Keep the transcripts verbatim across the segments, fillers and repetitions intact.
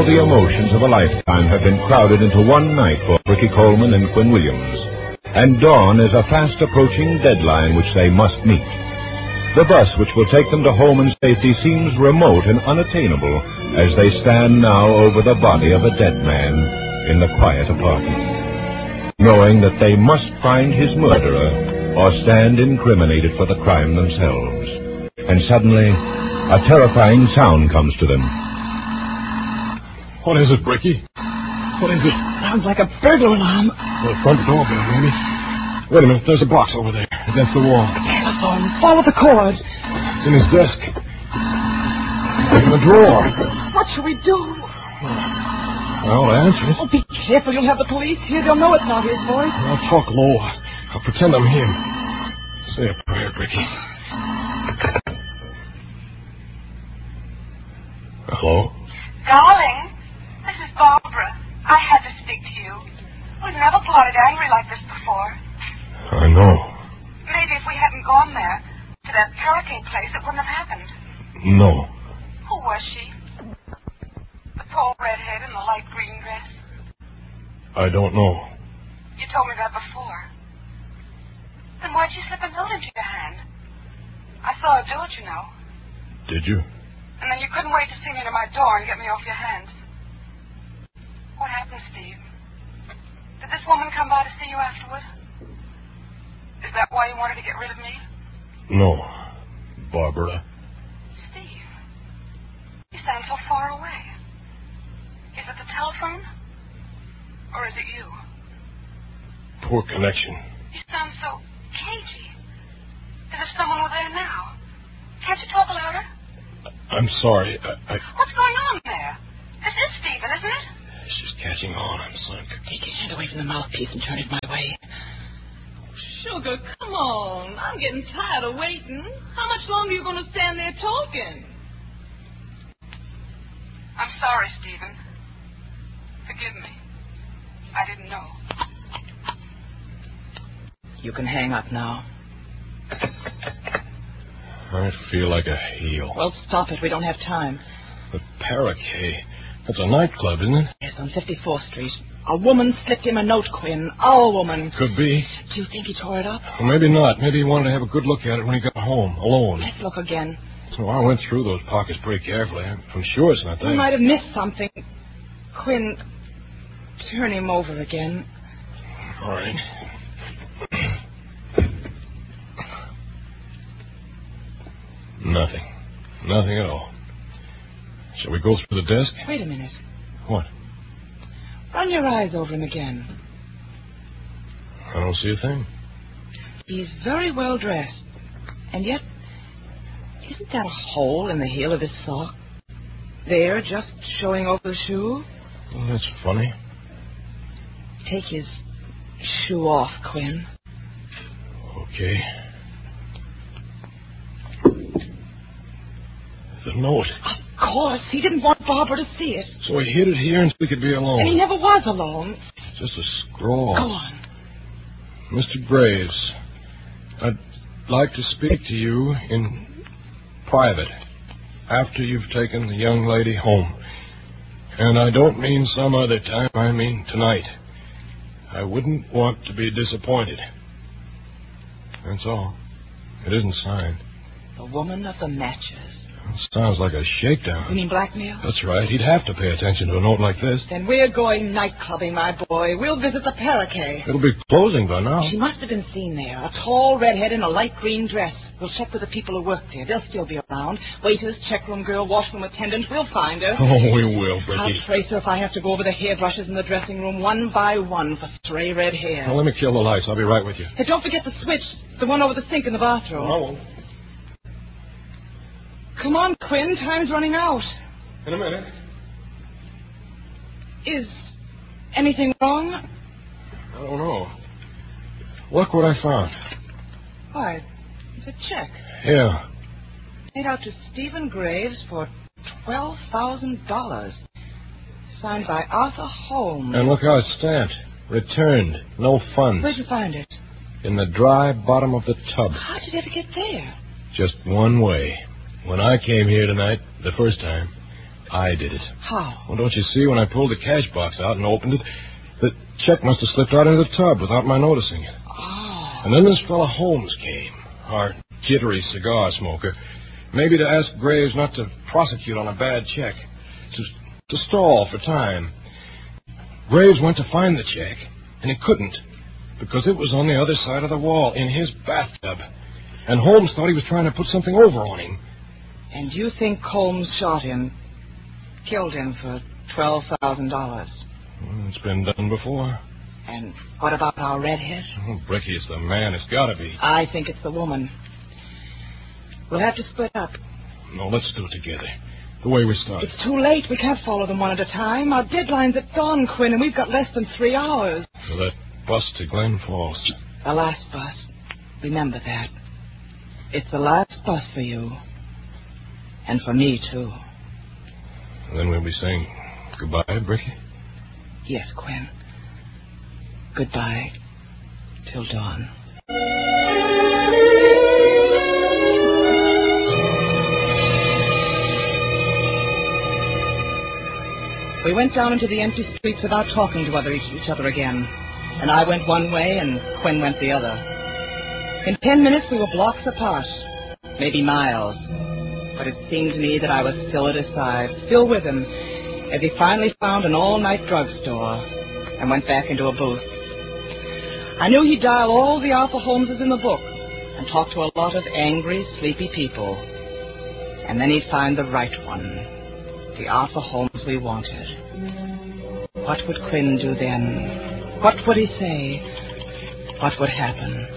the emotions of a lifetime have been crowded into one night for Ricky Coleman and Quinn Williams. And dawn is a fast-approaching deadline which they must meet. The bus which will take them to home and safety seems remote and unattainable as they stand now over the body of a dead man in the quiet apartment, knowing that they must find his murderer or stand incriminated for the crime themselves. And suddenly, a terrifying sound comes to them. What is it, Bricky? What is it? Sounds like a burglar alarm. The front doorbell, maybe. Wait a minute, there's a box over there against the wall. Telephone. Follow the cord. It's in his desk. In the drawer. What shall we do? Well, answer it. Oh, be careful. You'll have the police here. They'll know it's not his voice. I'll talk low. I'll pretend I'm him. Say a prayer, Bricky. Hello? Darling, this is Barbara. I had to speak to you. We've never parted angry like this before. I know. Maybe if we hadn't gone there, to that hurricane place, it wouldn't have happened. No. Who was she? The tall redhead in the light green dress? I don't know. You told me that before. Then why'd she slip a note into your hand? I saw her do it, you know. Did you? And then you couldn't wait to see me to my door and get me off your hands. What happened, Steve? Did this woman come by to see you afterward? Is that why you wanted to get rid of me? No, Barbara. Steve, you sound so far away. Is it the telephone? Or is it you? Poor connection. You sound so cagey. As if someone were there now. Can't you talk louder? I'm sorry. I, I... What's going on there? This is Stephen, isn't it? She's catching on. I'm sunk. Take your hand away from the mouthpiece and turn it my way. Sugar, come on. I'm getting tired of waiting. How much longer are you going to stand there talking? I'm sorry, Stephen. Forgive me. I didn't know. You can hang up now. I feel like a heel. Well, stop it. We don't have time. The Parakeet. That's a nightclub, isn't it? Yes, on fifty-fourth Street. A woman slipped him a note, Quinn. Our woman. Could be. Do you think he tore it up? Well, maybe not. Maybe he wanted to have a good look at it when he got home, alone. Let's look again. So I went through those pockets pretty carefully. I'm sure it's not there. We might have missed something. Quinn, turn him over again. All right. Nothing. Nothing at all. Shall we go through the desk? Wait a minute. What? Run your eyes over him again. I don't see a thing. He's very well dressed. And yet, isn't that a hole in the heel of his sock? There, just showing over the shoe? Well, that's funny. Take his shoe off, Quinn. Okay. The note. Of course. He didn't want Barbara to see it. So he hid it here and so we could be alone. And he never was alone. Just a scrawl. Go on. Mister Graves, I'd like to speak to you in private after you've taken the young lady home. And I don't mean some other time. I mean tonight. I wouldn't want to be disappointed. That's all. It isn't signed. The woman of the matches. Sounds like a shakedown. You mean blackmail? That's right. He'd have to pay attention to a note like this. Then we're going night clubbing, my boy. We'll visit the Parakeet. It'll be closing by now. She must have been seen there. A tall redhead in a light green dress. We'll check with the people who work there. They'll still be around. Waiters, checkroom girl, washroom attendant. We'll find her. Oh, we will, Bricky. I'll trace her if I have to go over the hairbrushes in the dressing room one by one for stray red hair. Well, let me kill the lights. I'll be right with you. Hey, don't forget the switch. The one over the sink in the bathroom. I won't. Come on, Quinn. Time's running out. In a minute. Is anything wrong? I don't know. Look what I found. Why, it's a check. Yeah. Made out to Stephen Graves for twelve thousand dollars. Signed by Arthur Holmes. And look how it's stamped. Returned. No funds. Where'd you find it? In the dry bottom of the tub. How did it ever get there? Just one way. When I came here tonight, the first time, I did it. How? Well, don't you see, when I pulled the cash box out and opened it, the check must have slipped right into the tub without my noticing it. Oh. And then this fellow Holmes came, our jittery cigar smoker, maybe to ask Graves not to prosecute on a bad check, to, to stall for time. Graves went to find the check, and he couldn't, because it was on the other side of the wall, in his bathtub. And Holmes thought he was trying to put something over on him. And you think Holmes shot him, killed him for twelve thousand dollars? Well, it's been done before. And what about our redhead? Oh, Bricky, it's the man. It's got to be. I think it's the woman. We'll have to split up. No, let's do it together. The way we started. It's too late. We can't follow them one at a time. Our deadline's at dawn, Quinn, and we've got less than three hours. For that bus to Glen Falls. The last bus. Remember that. It's the last bus for you. And for me, too. Then we'll be saying goodbye, Bricky? Yes, Quinn. Goodbye. Till dawn. We went down into the empty streets without talking to other, each other again. And I went one way and Quinn went the other. In ten minutes we were blocks apart. Maybe miles. But it seemed to me that I was still at his side, still with him, as he finally found an all-night drugstore and went back into a booth. I knew he'd dial all the Arthur Holmeses in the book and talk to a lot of angry, sleepy people. And then he'd find the right one, the Arthur Holmes we wanted. What would Quinn do then? What would he say? What would happen?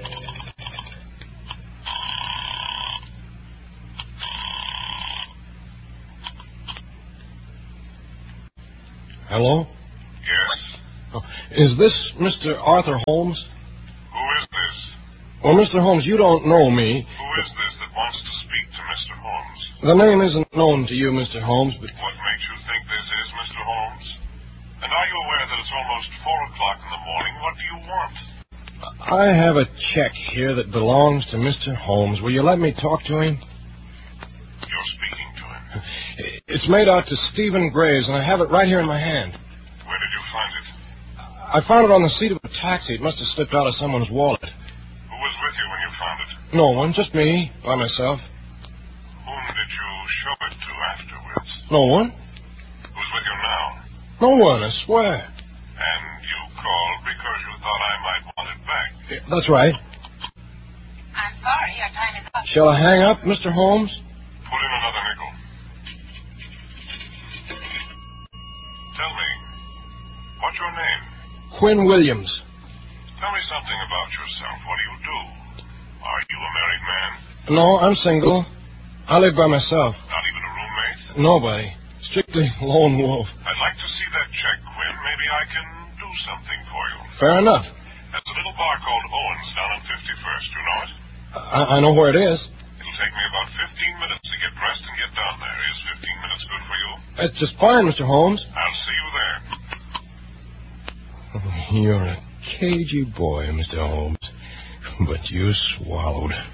Hello? Yes? Oh, is this Mister Arthur Holmes? Who is this? Well, Mister Holmes, you don't know me. Who is this that wants to speak to Mister Holmes? The name isn't known to you, Mister Holmes, but... What makes you think this is Mister Holmes? And are you aware that it's almost four o'clock in the morning? What do you want? I have a check here that belongs to Mister Holmes. Will you let me talk to him? You're speaking to him. It's made out to Stephen Graves, and I have it right here in my hand. Where did you find it? I found it on the seat of a taxi. It must have slipped out of someone's wallet. Who was with you when you found it? No one, just me, by myself. Whom did you show it to afterwards? No one? Who's with you now? No one, I swear. And you called because you thought I might want it back. Yeah, that's right. I'm sorry, your time is up. Shall I hang up, Mister Holmes? Put in another nickel. Tell me, what's your name? Quinn Williams. Tell me something about yourself. What do you do? Are you a married man? No, I'm single. I live by myself. Not even a roommate? Nobody. Strictly lone wolf. I'd like to see that check, Quinn. Maybe I can do something for you. Fair enough. There's a little bar called Owens down on fifty-first. You know it? I, I know where it is. It'll take me about fifteen minutes to get dressed and get down there. Is fifteen minutes good for you? That's just fine, Mister Holmes. I'll see you there. You're a cagey boy, Mister Holmes. But you swallowed.